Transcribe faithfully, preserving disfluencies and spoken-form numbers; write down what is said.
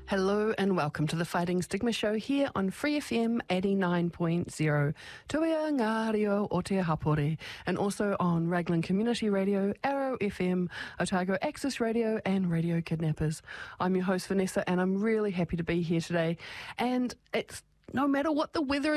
Hello and welcome to the Fighting Stigma Show here on Free F M eighty-nine point zero, Tuia Ngā Reo o Te Hapori, and also on Raglan Community Radio, Arrow F M, Otago Access Radio and Radio Kidnappers. I'm your host Vanessa and I'm really happy to be here today, and it's no matter what the weather